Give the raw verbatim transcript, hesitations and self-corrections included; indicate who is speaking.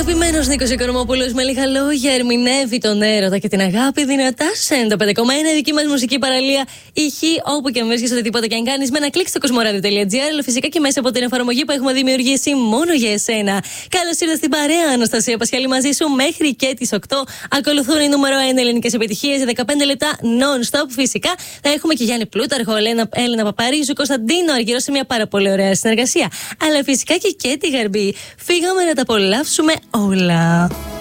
Speaker 1: Αγαπημένος Νίκος Οικονομόπουλος με λίγα λόγια ερμηνεύει τον έρωτα και την αγάπη δυνατά σε ενενήντα πέντε κόμμα ένα. Η δική μας μουσική παραλία ηχεί όπου και αν βρίσκεσαι, οτιδήποτε και αν κάνεις, με ένα κλικ στο κοσμοράδιο τελεία τζι άρ, αλλά φυσικά και μέσα από την εφαρμογή που έχουμε δημιουργήσει μόνο για εσένα. Καλώς ήρθες στην παρέα, Αναστασία Πασχαλή μαζί σου μέχρι και τις οκτώ. Ακολουθούν οι νούμερο ένα ελληνικές επιτυχίες για δεκαπέντε λεπτά non-stop. Φυσικά θα έχουμε και Γιάννη Πλούταρχο, Έλενα, Έλενα Παπαρίζου, Κωνσταντίνο Αργυρό σε μια πάρα πολύ ωραία συνεργασία. Αλλά φυσικά και Κέτη Γαρμπή. Φύγαμε να τα απολαύσουμε όλα.